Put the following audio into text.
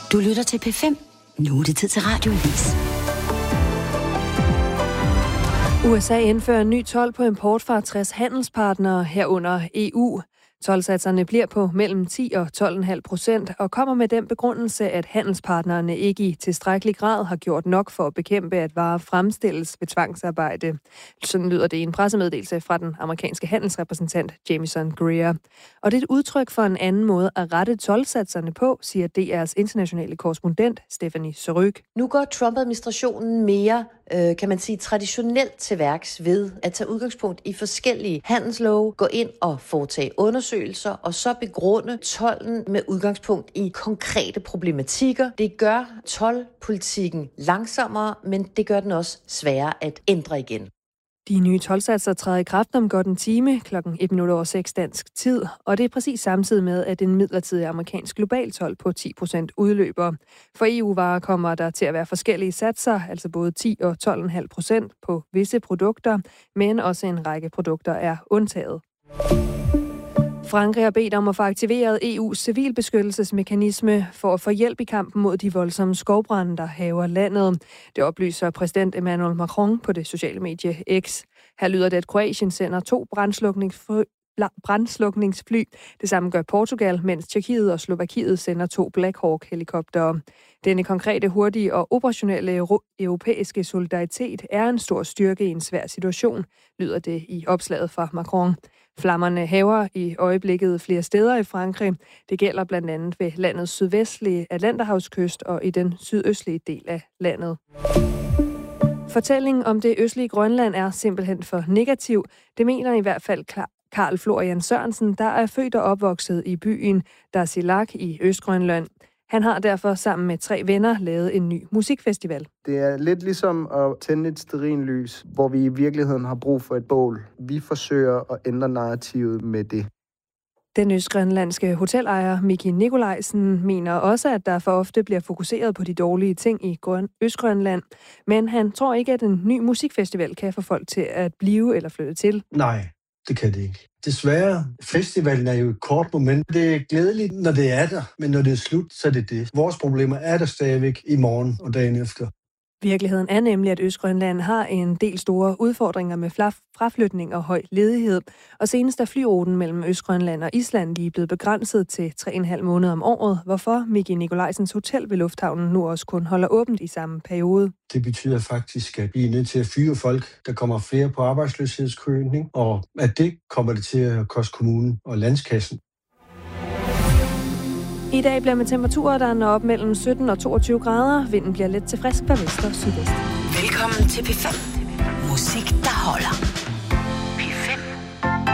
Du lytter til P5. Nu er det tid til radioavis. USA indfører en ny told på import fra 60 handelspartnere herunder EU. Toldsatserne bliver på mellem 10 og 12,5% og kommer med den begrundelse, at handelspartnerne ikke i tilstrækkelig grad har gjort nok for at bekæmpe, at varer fremstilles ved tvangsarbejde. Sådan lyder det i en pressemeddelelse fra den amerikanske handelsrepræsentant Jamieson Greer. Og det er et udtryk for en anden måde at rette toldsatserne på, siger DR's internationale korrespondent Stephanie Surrugue. Nu går Trump-administrationen mere kan man sige, traditionelt til værks ved at tage udgangspunkt i forskellige handelslove, gå ind og foretage undersøgelser, og så begrunde tolden med udgangspunkt i konkrete problematikker. Det gør toldpolitikken langsommere, men det gør den også sværere at ændre igen. De nye toldsatser træder i kraft om godt en time, 1:01 dansk tid, og det er præcis samtidig med, at en midlertidig amerikansk global told på 10% udløber. For EU-varer kommer der til at være forskellige satser, altså både 10 og 12,5% på visse produkter, men også en række produkter er undtaget. Frankrig har bedt om at få aktiveret EU's civilbeskyttelsesmekanisme for at få hjælp i kampen mod de voldsomme skovbrande, der hærger landet. Det oplyser præsident Emmanuel Macron på det sociale medie X. Her lyder det, at Kroatien sender 2 brandslukningsfly. Det samme gør Portugal, mens Tjekkiet og Slovakiet sender 2 Black Hawk-helikoptere. Denne konkrete, hurtige og operationelle europæiske solidaritet er en stor styrke i en svær situation, lyder det i opslaget fra Macron. Flammerne hærger i øjeblikket flere steder i Frankrig. Det gælder blandt andet ved landets sydvestlige Atlanterhavskyst og i den sydøstlige del af landet. Fortællingen om det østlige Grønland er simpelthen for negativ. Det mener i hvert fald Karl Florian Sørensen, der er født og opvokset i byen Darsilak i Østgrønland. Han har derfor sammen med 3 venner lavet en ny musikfestival. Det er lidt ligesom at tænde et stearinlys, hvor vi i virkeligheden har brug for et bål. Vi forsøger at ændre narrativet med det. Den østgrønlandske hotelejer Miki Nikolajsen mener også, at der for ofte bliver fokuseret på de dårlige ting i Østgrønland. Men han tror ikke, at en ny musikfestival kan få folk til at blive eller flytte til. Nej, det kan det ikke. Desværre, festivalen er jo et kort moment. Det er glædeligt, når det er der, men når det er slut, så er det det. Vores problemer er der stadigvæk i morgen og dagen efter. Virkeligheden er nemlig, at Østgrønland har en del store udfordringer med fraflytning og høj ledighed. Og senest er flyruten mellem Østgrønland og Island lige blevet begrænset til 3,5 måneder om året, hvorfor Miki Nikolajsens hotel ved lufthavnen nu også kun holder åbent i samme periode. Det betyder faktisk, at vi er nødt til at fyre folk. Der kommer flere på arbejdsløshedskøen, og at det kommer det til at koste kommunen og landskassen. I dag bliver med temperaturer, der når op mellem 17 og 22 grader. Vinden bliver let til frisk fra vest og sydvest. Velkommen til P5. Musik, der holder.